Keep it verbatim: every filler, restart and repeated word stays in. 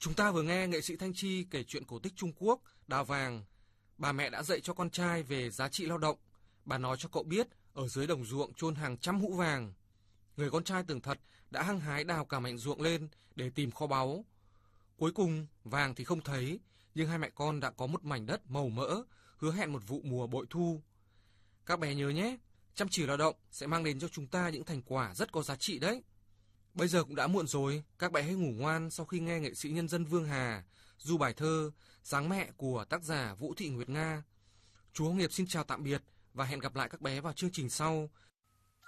Chúng ta vừa nghe nghệ sĩ Thanh Chi kể chuyện cổ tích Trung Quốc, Đào Vàng. Bà mẹ đã dạy cho con trai về giá trị lao động. Bà nói cho cậu biết ở dưới đồng ruộng chôn hàng trăm hũ vàng. Người con trai tưởng thật đã hăng hái đào cả mảnh ruộng lên để tìm kho báu. Cuối cùng vàng thì không thấy, nhưng hai mẹ con đã có một mảnh đất màu mỡ, hứa hẹn một vụ mùa bội thu. Các bé nhớ nhé, chăm chỉ lao động sẽ mang đến cho chúng ta những thành quả rất có giá trị đấy. Bây giờ cũng đã muộn rồi, các bé hãy ngủ ngoan sau khi nghe nghệ sĩ nhân dân Vương Hà du bài thơ Dáng mẹ của tác giả Vũ Thị Nguyệt Nga. Chú Hồng Nghiệp xin chào tạm biệt và hẹn gặp lại các bé vào chương trình sau